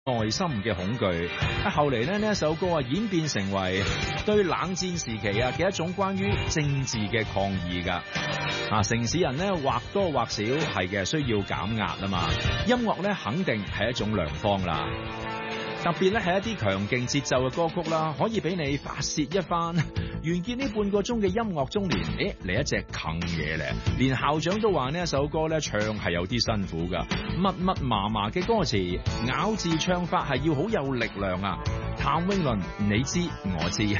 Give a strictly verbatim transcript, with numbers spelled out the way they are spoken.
內心嘅恐懼。啊，後嚟咧呢一首歌啊演變成為對冷戰時期啊嘅一種關於政治嘅抗議噶。啊，城市人咧或多或少係嘅需要減壓啊嘛，音樂咧肯定係一種良方啦。特別咧係一啲強勁節奏嘅歌曲啦，可以俾你發泄一番。完結呢半個鐘嘅音樂中年，誒嚟一隻啃嘢咧，連校長都話呢一首歌咧唱係有啲辛苦噶，密密麻麻嘅歌詞，咬字唱法係要好有力量啊。譚詠麟，你知我知。